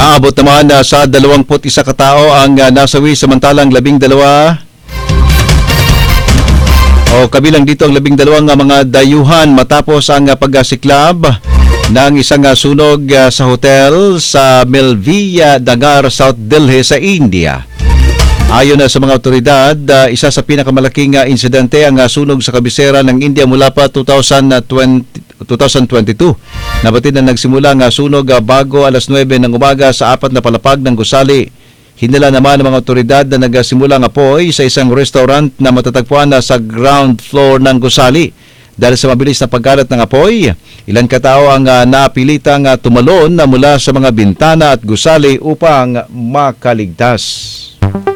Aabot naman sa 21 katao ang nasawi, samantalang 12 o kabilang dito ang 12 mga dayuhan matapos ang pagsiklab ng isang sunog sa hotel sa Melvilla, Dangar, South Delhi sa India. Ayon sa mga otoridad, isa sa pinakamalaking insidente ang sunog sa kabisera ng India mula pa 2022. Nabatid na nagsimula ang sunog bago alas 9 ng umaga sa 4 na palapag ng gusali. Hinala naman ng mga otoridad na nagsimula ang apoy sa isang restaurant na matatagpuan sa ground floor ng gusali. Dahil sa mabilis na pagkalat ng apoy, ilan katao ang napilitang tumalon mula sa mga bintana at gusali upang makaligtas.